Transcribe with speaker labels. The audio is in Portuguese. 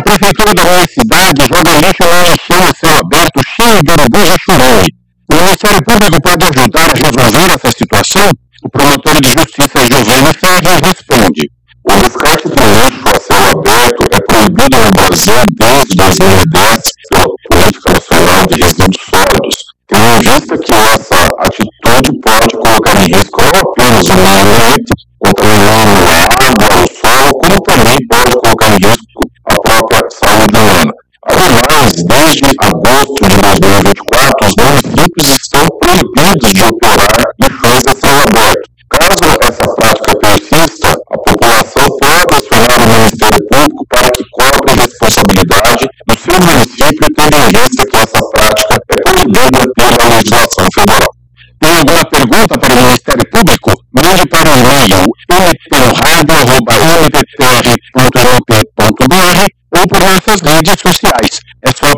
Speaker 1: prefeitura da minha cidade joga lixo lá em cima do céu aberto, cheio de urubus e churume. O Ministério Público pode ajudar a resolver essa situação? O promotor de justiça Giovanni Ferri responde:
Speaker 2: o descarte de lixo a céu aberto é proibido no Brasil desde 2010 pela Política Nacional de Resíduos Sólidos, tendo em vista que essa atitude pode colocar em risco não apenas o meio ambiente, contaminando a água, o solo, como também pode colocar em risco a própria saúde humana. Ademais, desde agosto de 2024, os municípios estão proibidos de operar lixões a céu aberto. Caso essa prática persista, a população pode acionar o Ministério Público para que cobre a responsabilidade no seu município, tendo em vista que essa prática é proibida pela legislação federal.
Speaker 1: Tem alguma pergunta para o Ministério Público? Mande para o e-mail mpraider@mppr.mp.br ou por nossas redes sociais. É só